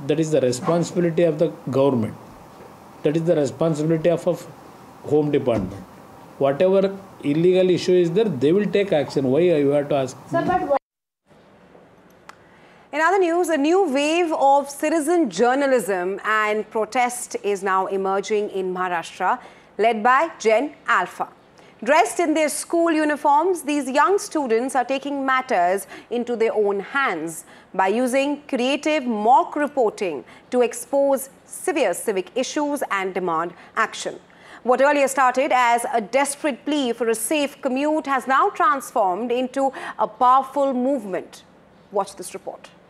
that is the responsibility of the government. That is the responsibility of Home Department. Whatever illegal issue is there, they will take action. Why you have to ask? Sir, but in other news, a new wave of citizen journalism and protest is now emerging in Maharashtra, led by Gen Alpha. Dressed in their school uniforms, these young students are taking matters into their own hands by using creative mock reporting to expose severe civic issues and demand action. What earlier started as a desperate plea for a safe commute has now transformed into a powerful movement. Watch this report.